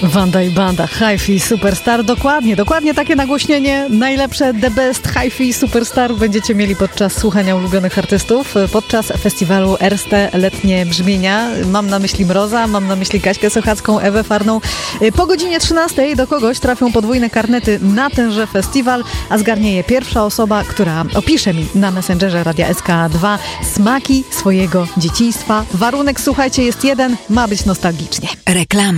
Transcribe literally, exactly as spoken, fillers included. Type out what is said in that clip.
Wanda i Banda, Hi-Fi Superstar. Dokładnie, dokładnie takie nagłośnienie. Najlepsze The Best Hi-Fi Superstar będziecie mieli podczas słuchania ulubionych artystów, podczas festiwalu Erste Letnie Brzmienia. Mam na myśli Mroza, mam na myśli Kaśkę Sochacką, Ewę Farną. Po godzinie trzynastej do kogoś trafią podwójne karnety na tenże festiwal, a zgarnie je pierwsza osoba, która opisze mi na Messengerze Radia S K dwa smaki swojego dzieciństwa. Warunek, słuchajcie, jest jeden, ma być nostalgicznie. Reklama.